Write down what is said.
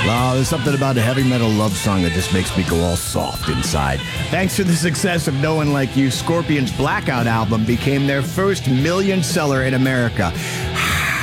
Wow, there's something about a heavy metal love song that just makes me go all soft inside. Thanks to the success of No One Like You, Scorpions' Blackout album became their first million seller in America.